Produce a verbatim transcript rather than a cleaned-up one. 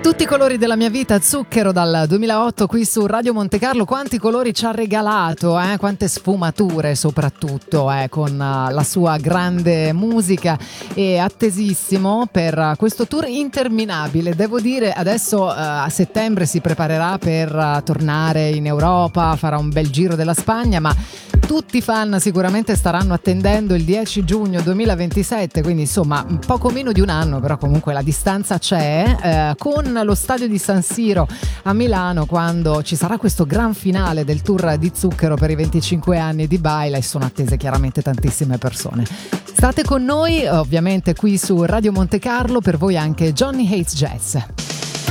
Tutti i colori della mia vita, Zucchero dal duemilaotto qui su Radio Monte Carlo. Quanti colori ci ha regalato, eh? Quante sfumature soprattutto, eh? Con uh, la sua grande musica. E attesissimo per questo tour interminabile. Devo dire, adesso uh, a settembre si preparerà per uh, tornare in Europa, farà un bel giro della Spagna, ma tutti i fan sicuramente staranno attendendo il dieci giugno duemilaventisette, quindi insomma poco meno di un anno, però comunque la distanza c'è, eh, con lo stadio di San Siro a Milano, quando ci sarà questo gran finale del tour di Zucchero per i venticinque anni di Baila, e sono attese chiaramente tantissime persone. State con noi ovviamente qui su Radio Monte Carlo, per voi anche Johnny Hates Jazz.